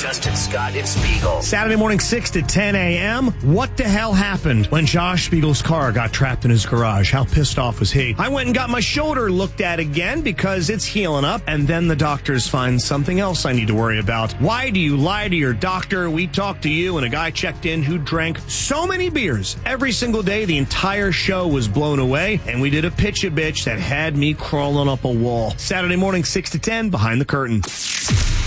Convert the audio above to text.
Justin, Scott, and Spiegel. Saturday morning, 6 to 10 a.m. What the hell happened when Josh Spiegel's car got trapped in his garage? How pissed off was he? I went and got my shoulder looked at again because it's healing up, and then the doctors find something else I need to worry about. Why do you lie to your doctor? We talked to you, and a guy checked in who drank so many beers every single day the entire show was blown away, and we did a pitch-a-bitch that had me crawling up a wall. Saturday morning, 6 to 10, Behind the Curtain.